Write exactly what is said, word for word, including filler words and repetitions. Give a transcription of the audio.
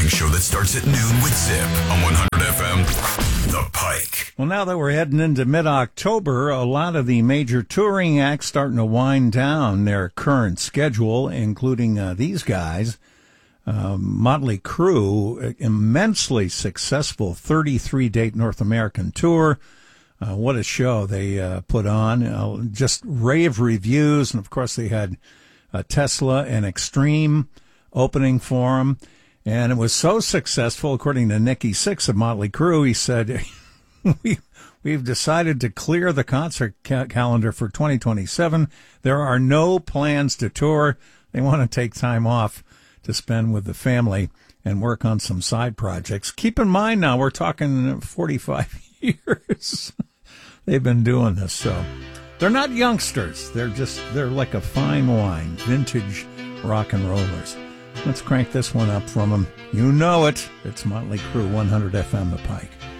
morning show that starts at noon with Zip on one hundred F M, The Pike. Well, now that we're heading into mid-October, a lot of the major touring acts starting to wind down their current schedule, including uh, these guys. Uh, Motley Crue, immensely successful thirty-three date North American tour. Uh, what a show they uh, put on. Uh, just rave reviews. And, of course, they had uh, Tesla and Extreme opening for them. And it was so successful, according to Nikki Sixx of Motley Crue, he said, we, we've decided to clear the concert ca- calendar for twenty twenty-seven. There are no plans to tour. They want to take time off to spend with the family and work on some side projects. Keep in mind now, we're talking forty-five years they've been doing this. So they're not youngsters. They're just, they're like a fine wine, vintage rock and rollers. Let's crank this one up from them. You know it. It's Motley Crue, one hundred F M, The Pike.